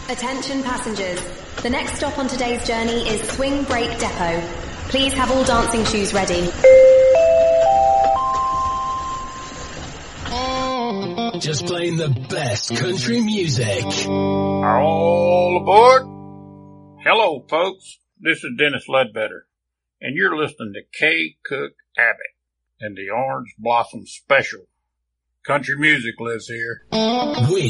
Attention passengers. The next stop on today's journey is Swing Break Depot. Please have all dancing shoes ready. Just playing the best country music. All aboard. Hello, folks. This is Dennis Ledbetter, and you're listening to K. Cook Abbott and the Orange Blossom Special. Country music lives here. We